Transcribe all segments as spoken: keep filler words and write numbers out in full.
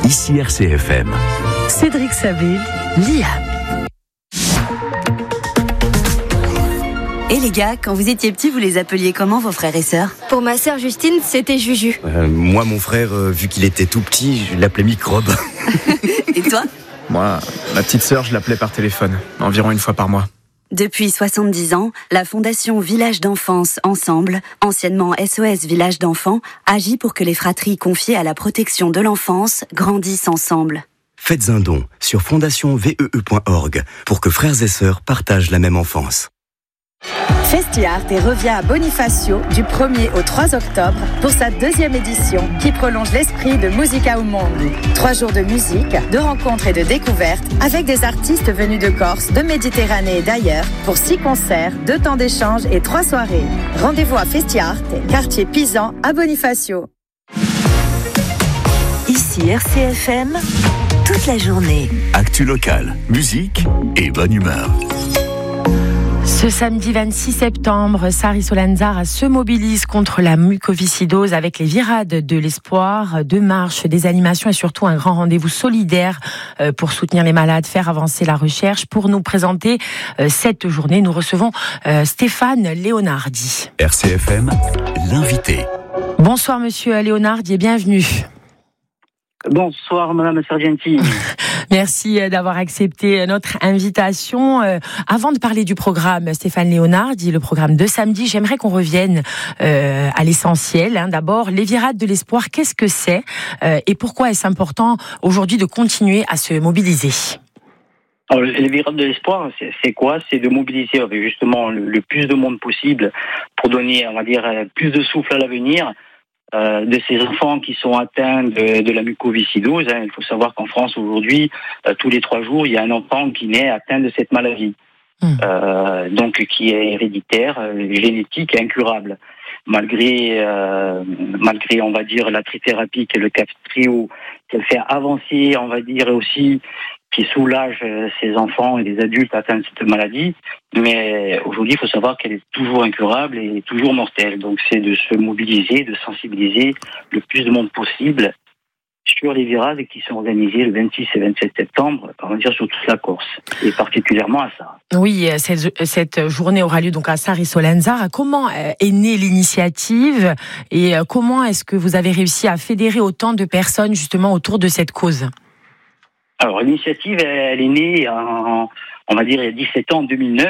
Ici R C F M. Cédric Sabé, Liam. Et les gars, quand vous étiez petits, vous les appeliez comment vos frères et sœurs ? Pour ma sœur Justine, c'était Juju. Euh, moi, mon frère, euh, vu qu'il était tout petit, je l'appelais Microbe. Et toi ? Moi, ma petite sœur, je l'appelais par téléphone, environ une fois par mois. Depuis soixante-dix ans, la Fondation Village d'Enfance Ensemble, anciennement S O S Village d'Enfants, agit pour que les fratries confiées à la protection de l'enfance grandissent ensemble. Faites un don sur fondation v e e point org pour que frères et sœurs partagent la même enfance. Festiart et revient à Bonifacio du premier au trois octobre pour sa deuxième édition qui prolonge l'esprit de Musica au Monde. Trois jours de musique, de rencontres et de découvertes avec des artistes venus de Corse, de Méditerranée et d'ailleurs pour six concerts, deux temps d'échange et trois soirées. Rendez-vous à Festiart, quartier Pisan à Bonifacio. Ici R C F M, toute la journée. Actu locale, musique et bonne humeur. Ce samedi vingt-six septembre, Sari Solenzara se mobilise contre la mucoviscidose avec les virades de l'espoir, deux marches, des animations et surtout un grand rendez-vous solidaire pour soutenir les malades, faire avancer la recherche. Pour nous présenter cette journée, nous recevons Stéphane Leonardi. R C F M, l'invité. Bonsoir Monsieur Leonardi et bienvenue. Bonsoir Madame Sargentini. Merci d'avoir accepté notre invitation. Euh, avant de parler du programme Stéphane Leonardi, le programme de samedi, j'aimerais qu'on revienne euh, à l'essentiel. Hein. D'abord, les virades de l'espoir, qu'est-ce que c'est euh, et pourquoi est-ce important aujourd'hui de continuer à se mobiliser ? Alors, les virades de l'espoir, c'est, c'est quoi ? C'est de mobiliser justement le, le plus de monde possible pour donner, on va dire, plus de souffle à l'avenir. Euh, de ces enfants qui sont atteints de, de la mucoviscidose. Hein. Il faut savoir qu'en France aujourd'hui, euh, tous les trois jours, il y a un enfant qui naît atteint de cette maladie, mmh. euh, donc qui est héréditaire, euh, génétique et incurable. Malgré, euh, malgré, on va dire, la trithérapie qui est le Kaftrio, qu'elle fait avancer, on va dire aussi, qui soulage ces enfants et les adultes atteints de cette maladie. Mais aujourd'hui, il faut savoir qu'elle est toujours incurable et toujours mortelle. Donc, c'est de se mobiliser, de sensibiliser le plus de monde possible sur les virades qui sont organisées le vingt-six et vingt-sept septembre, on va dire sur toute la Corse, et particulièrement à Sari. Oui, cette, cette journée aura lieu donc à Sari Solenzara. Comment est née l'initiative et comment est-ce que vous avez réussi à fédérer autant de personnes justement autour de cette cause ? Alors, l'initiative, elle est née en, on va dire, il y a dix-sept ans, en deux mille neuf.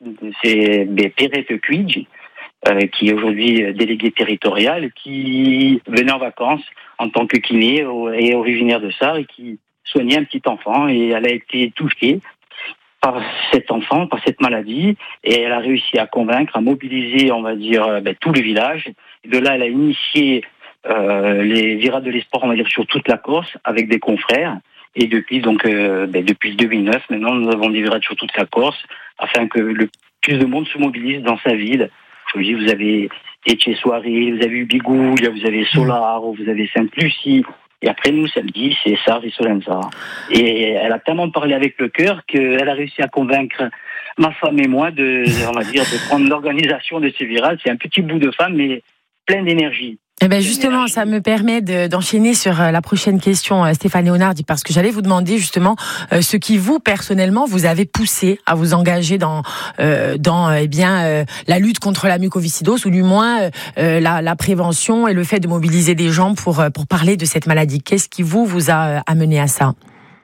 C'est, c'est Perrette Cuigi, euh, qui est aujourd'hui délégué territorial, qui venait en vacances en tant que kiné et originaire de Sarre et qui soignait un petit enfant. Et elle a été touchée par cet enfant, par cette maladie, et elle a réussi à convaincre, à mobiliser, on va dire, ben, tout le village. Et de là, elle a initié euh, les virades de l'espoir, on va dire, sur toute la Corse, avec des confrères. Et depuis donc euh, ben, depuis deux mille neuf, maintenant nous avons des virades sur toute la Corse afin que le plus de monde se mobilise dans sa ville. Je vous dis, vous avez Etchesoiré, vous avez eu Bigouille, vous avez Solaro, vous avez Sainte-Lucie. Et après nous samedi c'est Sari Solenzara. Et elle a tellement parlé avec le cœur qu'elle a réussi à convaincre ma femme et moi de, on va dire, de prendre l'organisation de ces virades. C'est un petit bout de femme mais plein d'énergie. Eh ben justement, ça me permet de, d'enchaîner sur la prochaine question, Stéphane Leonardi, parce que j'allais vous demander justement euh, ce qui vous personnellement vous avez poussé à vous engager dans euh, dans eh bien euh, la lutte contre la mucoviscidose ou du moins euh, la, la prévention et le fait de mobiliser des gens pour pour parler de cette maladie. Qu'est-ce qui vous vous a amené à ça ?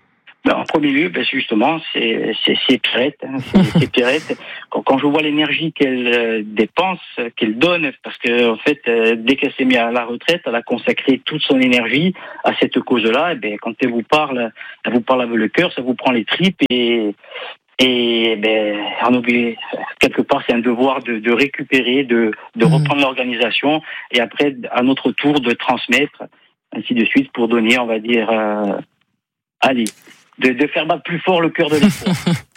En premier lieu, ben justement, c'est, c'est, c'est Perrette. Hein, c'est, c'est Perrette. Quand, quand je vois l'énergie qu'elle euh, dépense, qu'elle donne, parce que en fait, euh, dès qu'elle s'est mise à la retraite, elle a consacré toute son énergie à cette cause-là. Et ben, quand elle vous parle, elle vous parle avec le cœur, ça vous prend les tripes et et ben, en oublier, quelque part, c'est un devoir de, de récupérer, de, de reprendre l'organisation et après, à notre tour, de transmettre, ainsi de suite, pour donner, on va dire, euh, allez. De, de faire battre plus fort le cœur de l'espoir.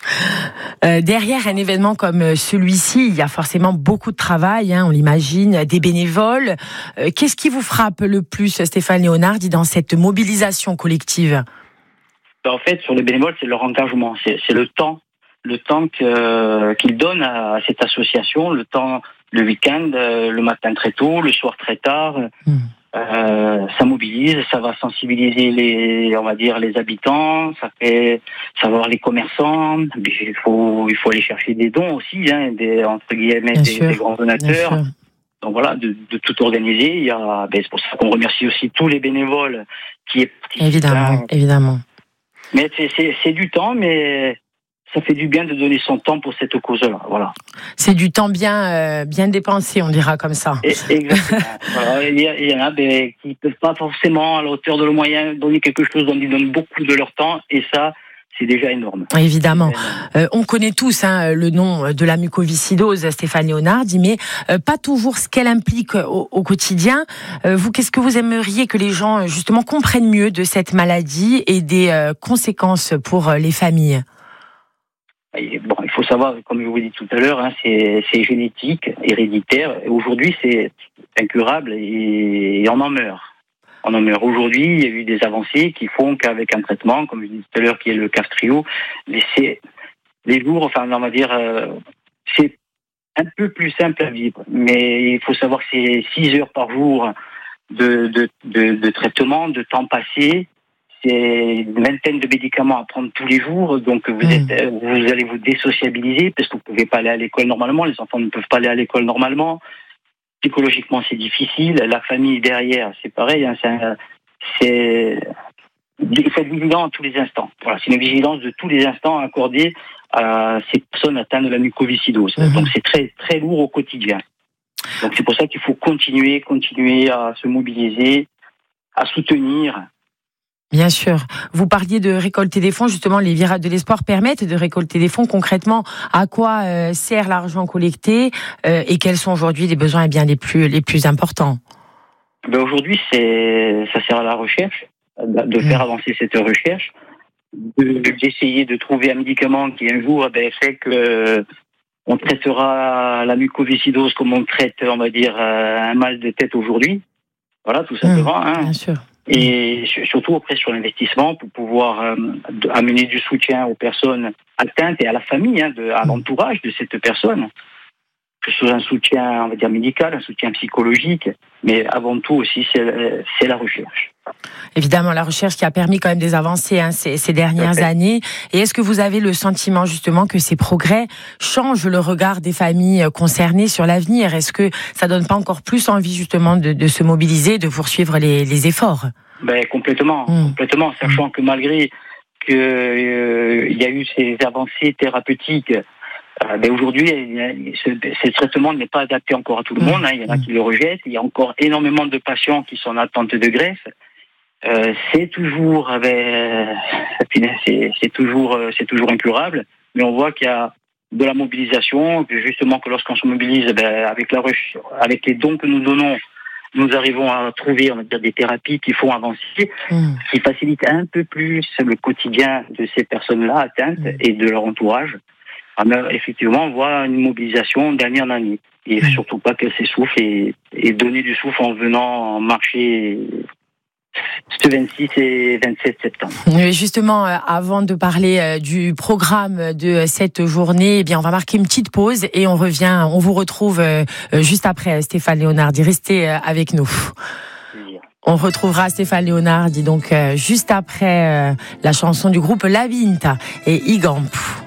euh, derrière un événement comme celui-ci, il y a forcément beaucoup de travail, hein, on l'imagine, des bénévoles. Euh, qu'est-ce qui vous frappe le plus, Stéphane Leonardi, dans cette mobilisation collective ? En fait, sur les bénévoles, c'est leur engagement, c'est, c'est le temps, le temps que, qu'ils donnent à, à cette association, le temps, le week-end, le matin très tôt, le soir très tard. Mmh. Euh, ça mobilise, ça va sensibiliser les, on va dire, les habitants, ça fait savoir les commerçants. Il faut, il faut aller chercher des dons aussi, hein, des, entre guillemets, des, des grands donateurs. Donc voilà, de, de tout organiser. Il y a, ben, c'est pour ça qu'on remercie aussi tous les bénévoles qui participent. Évidemment, évidemment. Mais c'est, c'est, c'est du temps, mais ça fait du bien de donner son temps pour cette cause-là, voilà. C'est du temps bien, euh, bien dépensé, on dira comme ça. Et, exactement. Voilà, il, y a, il y en a ben, qui ne peuvent pas forcément, à la hauteur de leurs moyens, donner quelque chose, donc ils donnent beaucoup de leur temps, et ça, c'est déjà énorme. Évidemment. Euh, on connaît tous hein, le nom de la mucoviscidose, Stéphane Léonardi, mais euh, pas toujours ce qu'elle implique au, au quotidien. Euh, vous, qu'est-ce que vous aimeriez que les gens, justement, comprennent mieux de cette maladie et des euh, conséquences pour les familles ? Bon, il faut savoir, comme je vous l'ai dit tout à l'heure, hein, c'est, c'est génétique, héréditaire. Et aujourd'hui, c'est incurable et, et on en meurt. On en meurt. Aujourd'hui, il y a eu des avancées qui font qu'avec un traitement, comme je disais tout à l'heure, qui est le Kaftrio, mais c'est les jours, enfin, on va dire, euh, c'est un peu plus simple à vivre. Mais il faut savoir que c'est six heures par jour de, de, de, de traitement, de temps passé. C'est une vingtaine de médicaments à prendre tous les jours, donc vous, mmh. êtes, vous allez vous désociabiliser parce que vous ne pouvez pas aller à l'école normalement, les enfants ne peuvent pas aller à l'école normalement. Psychologiquement, c'est difficile. La famille derrière, c'est pareil. Hein, c'est, un, c'est il faut être vigilant à tous les instants. Voilà, c'est une vigilance de tous les instants accordée à ces personnes atteintes de la mucoviscidose. Mmh. Donc c'est très très lourd au quotidien. Donc c'est pour ça qu'il faut continuer, continuer à se mobiliser, à soutenir. Bien sûr. Vous parliez de récolter des fonds. Justement, les Virades de l'Espoir permettent de récolter des fonds. Concrètement, à quoi euh, sert l'argent collecté euh, et quels sont aujourd'hui les besoins eh bien, les plus, les plus importants ? Ben aujourd'hui, c'est, ça sert à la recherche, de mmh. faire avancer cette recherche, de, d'essayer de trouver un médicament qui un jour ben, fait que euh, on traitera la mucoviscidose comme on traite, on va dire, un mal de tête aujourd'hui. Voilà, tout simplement. Mmh. Hein. Bien sûr. Et surtout après sur l'investissement pour pouvoir euh, amener du soutien aux personnes atteintes et à la famille, hein, de, à l'entourage de cette personne. Que ce soit un soutien, on va dire, médical, un soutien psychologique, mais avant tout aussi, c'est, c'est la recherche. Évidemment, la recherche qui a permis quand même des avancées hein, ces, ces dernières okay. années. Et est-ce que vous avez le sentiment justement que ces progrès changent le regard des familles concernées sur l'avenir ? Est-ce que ça donne pas encore plus envie justement de, de se mobiliser, de poursuivre les, les efforts ? Ben complètement, mmh. complètement, sachant mmh. que malgré qu'il euh, y a eu ces avancées thérapeutiques, euh, ben aujourd'hui, ce, ce traitement n'est pas adapté encore à tout le mmh. monde. Hein, il y en a qui le rejettent. Il y a encore énormément de patients qui sont en attente de greffe. Euh, c'est toujours, ben, c'est, c'est toujours, c'est toujours incurable. Mais on voit qu'il y a de la mobilisation, que justement que lorsqu'on se mobilise, ben, avec la recherche, avec les dons que nous donnons, nous arrivons à trouver, on va dire, des thérapies qui font avancer, mmh. qui facilitent un peu plus le quotidien de ces personnes-là atteintes mmh. et de leur entourage. Alors, effectivement, on voit une mobilisation d'année en année. Et mmh. surtout pas qu'elle s'essouffle et, et donner du souffle en venant marcher ce vingt-six et vingt-sept septembre. Justement, avant de parler du programme de cette journée, eh bien, on va marquer une petite pause et on revient, on vous retrouve juste après Stéphane Léonardi. Restez avec nous. On retrouvera Stéphane Léonardi donc juste après la chanson du groupe La Vinta et Igamp.